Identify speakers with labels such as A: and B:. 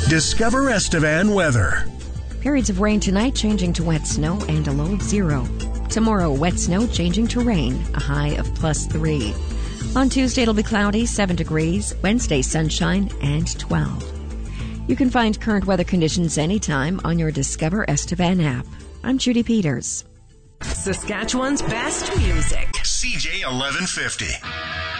A: Discover Estevan weather.
B: Periods of rain tonight changing to wet snow and a low of 0. Tomorrow, wet snow changing to rain, a high of +3. On Tuesday, it'll be cloudy, 7 degrees. Wednesday, sunshine, and 12. You can find current weather conditions anytime on your Discover Estevan app. I'm Judy Peters.
C: Saskatchewan's best music.
A: CJ 1150.